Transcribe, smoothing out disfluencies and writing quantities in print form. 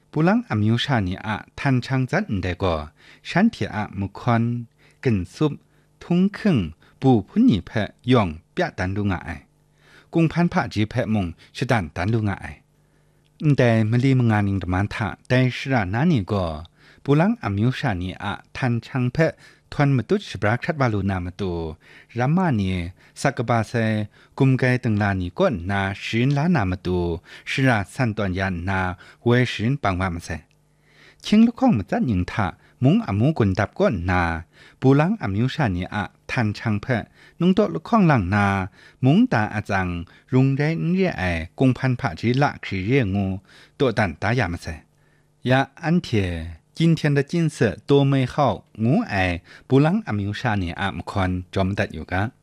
布朗阿苗沙尼阿探长จัดได้ก็ฉันเถียอามุคอนกินซุปทุ่งครึ่งปูพุ่นนี่แพะย่องเปียตันดูง่ายกุงพันพระจีแพะมงชดันตันดูง่ายแต่มลีมงานิงตมันทะแต่สระนั้นนี่ก็ปุลังอามิวชานีอาทันชังเพะทวนมตุชบรักชัดบาลูนามตุรามานีสักบาเซกุมไกตึงลานีก็นาชินลานามตุสระสันตอนยันนาเวชินปังวามเซชิงลูกข้องมาจัดยิงทะมุงอามูกุนดับก็นาปุลังอามิวชานีอาทันชังเพะนุงโตลูกข้องหลังนามุงตาอาจังรุงได้เรียไอกุงพันพระจีละคือเรียงูตัวตันตายามเซยาอันเท今天的景色多美好，我爱布朗阿米沙尼阿姆宽专门的有个。